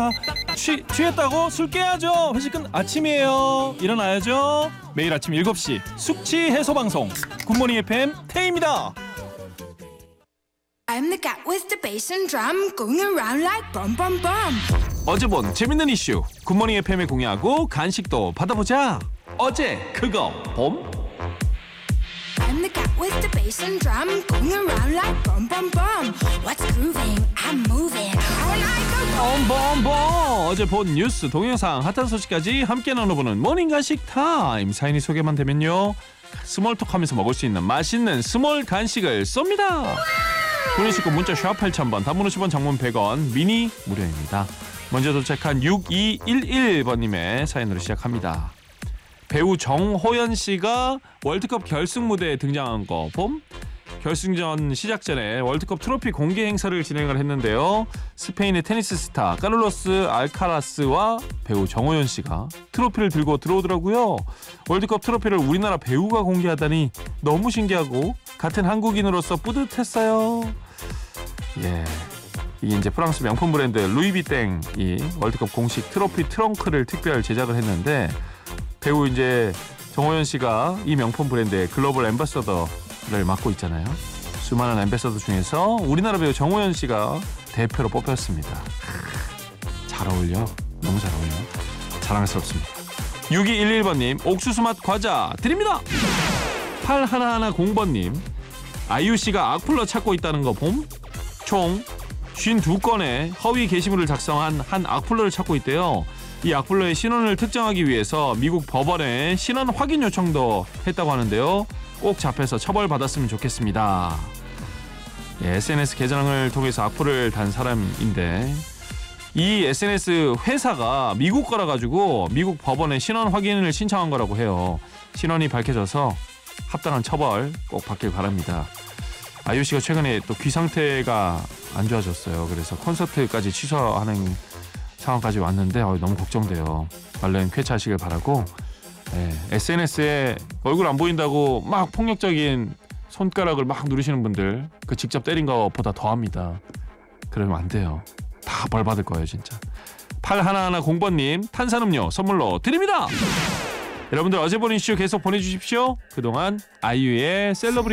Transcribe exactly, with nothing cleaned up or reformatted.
아, 취, 취했다고? 술 깨야죠. 회식은 아침이에요. 일어나야죠. 매일 아침 일곱 시 숙취 해소 방송 굿모닝 에프엠 태희입니다. I'm the cat with the bass and drum going around like bum bum bum. 어제 본 재밌는 이슈 굿모닝 에프엠에 공유하고 간식도 받아보자. 어제 그거 봄. I'm the cat with the bass and drum going around like bum bum bum. What's grooving? I'm moving. How I go 봄봄봄. 어제 본 뉴스 동영상 핫한 소식까지 함께 나눠보는 모닝 간식 타임. 사연이 소개만 되면요 스몰톡하면서 먹을 수 있는 맛있는 스몰 간식을 쏩니다. 보내시고 문자 샵 팔천 번, 단문 오십 원, 장문 백 원, 미니 무료입니다. 먼저 도착한 육이일일 번님의 사연으로 시작합니다. 배우 정호연 씨가 월드컵 결승 무대에 등장한 거 봄? 결승전 시작 전에 월드컵 트로피 공개 행사를 진행을 했는데요. 스페인의 테니스 스타 카를로스 알카라스와 배우 정호연 씨가 트로피를 들고 들어오더라고요. 월드컵 트로피를 우리나라 배우가 공개하다니 너무 신기하고 같은 한국인으로서 뿌듯했어요. 예, 이게 이제 프랑스 명품 브랜드 루이비땡이 월드컵 공식 트로피 트렁크를 특별 제작을 했는데 배우 이제 정호연 씨가 이 명품 브랜드의 글로벌 앰바서더를 맡고 있잖아요. 수많은 앰바서더 중에서 우리나라 배우 정호연 씨가 대표로 뽑혔습니다. 잘 어울려. 너무 잘 어울려. 자랑스럽습니다. 육이일일 번님 옥수수 맛 과자 드립니다. 팔일일 번님 아이유 씨가 악플러 찾고 있다는 거 봄? 총 오십이 건의 허위 게시물을 작성한 한 악플러를 찾고 있대요. 이 악플러의 신원을 특정하기 위해서 미국 법원에 신원 확인 요청도 했다고 하는데요. 꼭 잡혀서 처벌받았으면 좋겠습니다. 예, 에스엔에스 계정을 통해서 악플을 단 사람인데 이 에스엔에스 회사가 미국 거라 가지고 미국 법원에 신원 확인을 신청한 거라고 해요. 신원이 밝혀져서 합당한 처벌 꼭 받길 바랍니다. 아이유 씨가 최근에 또 귀 상태가 안 좋아졌어요. 그래서 콘서트까지 취소하는 상황까지 왔는데 어, 너무 걱정돼요. 얼른 쾌차하시길 바라고. 예, 에스엔에스에 얼굴 안 보인다고 막 폭력적인 손가락을 막 누르시는 분들 그 직접 때린 것보다 더합니다. 그러면 안 돼요. 다 벌 받을 거예요 진짜. 팔일일 번님 탄산음료 선물로 드립니다. 여러분들 어제 본 이슈 계속 보내주십시오. 그동안 아이유의 셀러브리